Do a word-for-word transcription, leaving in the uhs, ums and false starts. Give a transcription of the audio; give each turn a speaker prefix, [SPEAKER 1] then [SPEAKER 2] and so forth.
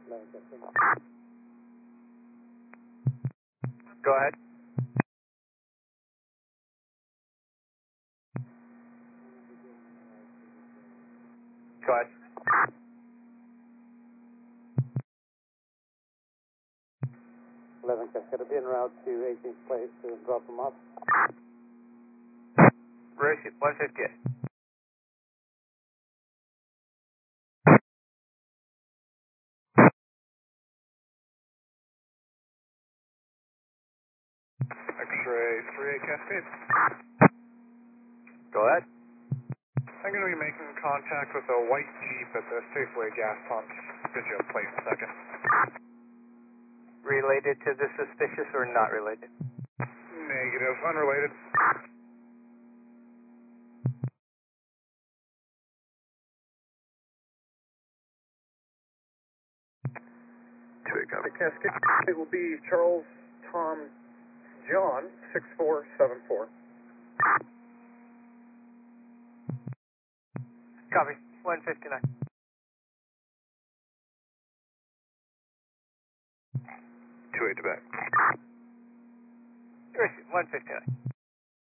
[SPEAKER 1] Go ahead. Go ahead.
[SPEAKER 2] eleven, could it be en route to eighteenth place to drop them off?
[SPEAKER 1] Race one fifty-eight.
[SPEAKER 3] X-ray three eight Cascade.
[SPEAKER 1] Go ahead.
[SPEAKER 3] I'm going to be making contact with a white Jeep at the Safeway gas pump. Get you a plate in a second.
[SPEAKER 1] Related to the suspicious or not related?
[SPEAKER 3] Negative. Unrelated.
[SPEAKER 4] two eight copy.
[SPEAKER 3] Cascade. It will be Charles Tom John six four seven four.
[SPEAKER 1] Copy. one fifty-nine.
[SPEAKER 4] two eight to back.
[SPEAKER 1] Race one fifty-nine.